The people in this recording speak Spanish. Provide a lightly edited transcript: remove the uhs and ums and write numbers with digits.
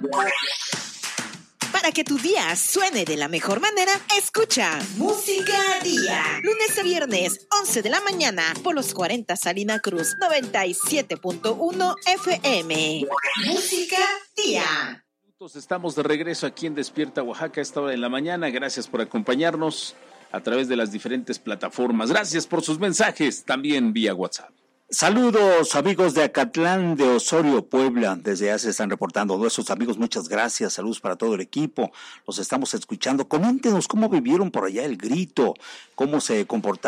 Para que tu día suene de la mejor manera, escucha Música Día. Lunes a viernes, 11 de la mañana, por los 40 Salina Cruz, 97.1 FM. Música Día. Estamos de regreso aquí en Despierta Oaxaca a esta hora de la mañana. Gracias por acompañarnos a través de las diferentes plataformas. Gracias por sus mensajes, también vía WhatsApp. Saludos amigos de Acatlán, de Osorio, Puebla. Desde ya se están reportando nuestros amigos. Muchas gracias. Saludos para todo el equipo. Los estamos escuchando. Coméntenos cómo vivieron por allá el grito, cómo se comportaron.